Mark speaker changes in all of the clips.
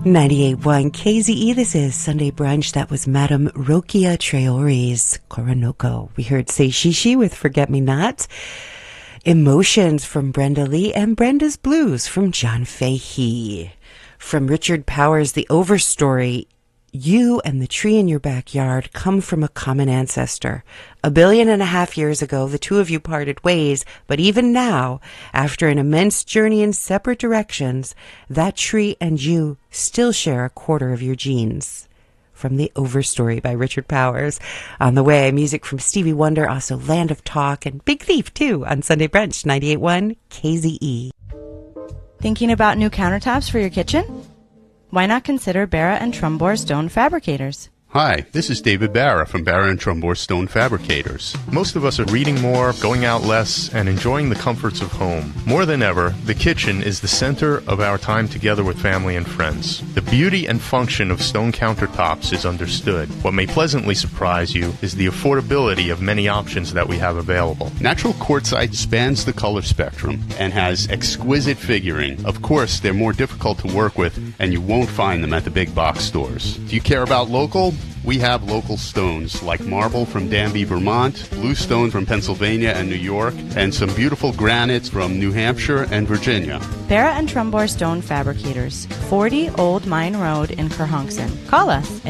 Speaker 1: 98.1 KZE, this is Sunday Brunch. That was Madame Rokia Traore's Coronoko. We heard Say Shishi with Forget Me Not. Emotions from Brenda Lee and Brenda's Blues from John Fahey. From Richard Powers, The Overstory. You and the tree in your backyard come from a common ancestor. 1.5 billion years ago, the two of you parted ways, but even now, after an immense journey in separate directions, that tree and you still share a quarter of your genes. From The Overstory by Richard Powers. On the way, music from Stevie Wonder, also Land of Talk, and Big Thief, too, on Sunday Brunch, 98.1 KZE.
Speaker 2: Thinking about new countertops for your kitchen? Why not consider Barra and Trumbore Stone Fabricators?
Speaker 3: Hi, this is David Barra from Barra and Trumbore Stone Fabricators.
Speaker 4: Most of us are reading more, going out less, and enjoying the comforts of home. More than ever, the kitchen is the center of our time together with family and friends. The beauty and function of stone countertops is understood. What may pleasantly surprise you is the affordability of many options that we have available.
Speaker 3: Natural quartzite spans the color spectrum and has exquisite figuring. Of course, they're more difficult to work with, and you won't find them at the big box stores. Do you care about local? We have local stones like marble from Danby, Vermont, bluestone from Pennsylvania and New York, and some beautiful granites from New Hampshire and Virginia.
Speaker 2: Barra and Trumbore Stone Fabricators, 40 Old Mine Road in Kerhonkson. Call us at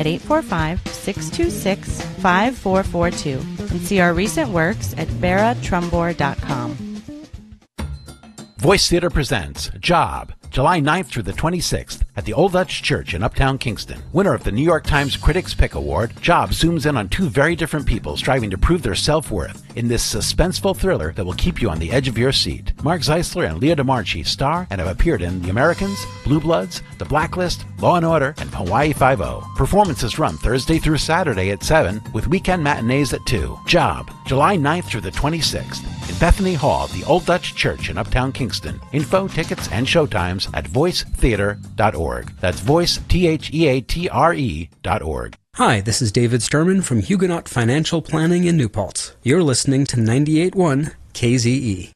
Speaker 2: 845-626-5442 and see our recent works at barratrumbore.com.
Speaker 5: Voice Theater presents Job, July 9th through the 26th at the Old Dutch Church in Uptown Kingston. Winner of the New York Times Critics' Pick Award, Job zooms in on two very different people striving to prove their self-worth in this suspenseful thriller that will keep you on the edge of your seat. Mark Zeisler and Leah DeMarchi star and have appeared in The Americans, Blue Bloods, The Blacklist, Law & Order, and Hawaii Five-0. Performances run Thursday through Saturday at 7 with weekend matinees at 2. Job, July 9th through the 26th in Bethany Hall, the Old Dutch Church in Uptown Kingston. Info, tickets, and showtimes at voicetheatre.org. That's voice, THEATRE.org.
Speaker 6: Hi, this is David Sturman from Huguenot Financial Planning in New Paltz. You're listening to 98.1 KZE.